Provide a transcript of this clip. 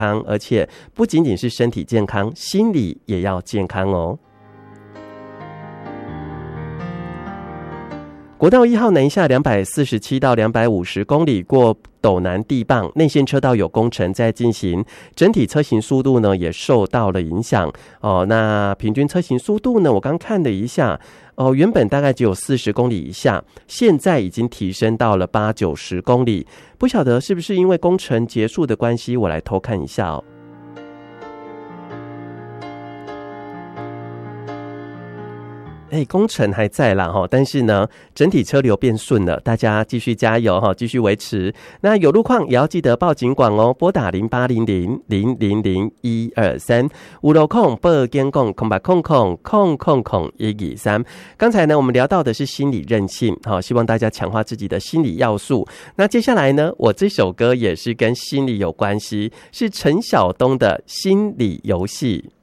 康，而且不仅仅是身体健康，心理也要健康哦。国道1号南下247到250公里，过斗南地磅，内线车道有工程在进行，整体车行速度呢也受到了影响哦。那平均车行速度呢，我刚看了一下哦，原本大概只有40公里以下，现在已经提升到了80-90公里。不晓得是不是因为工程结束的关系，我来偷看一下哦。工程还在啦齁，但是呢，整体车流变顺了，大家继续加油齁，继续维持。那有路况也要记得报警广哦，拨打0800-000-123，有路况报警广0800-000-123。刚才呢，我们聊到的是心理韧性，希望大家强化自己的心理要素。那接下来呢，我这首歌也是跟心理有关系，是陈晓东的心理游戏。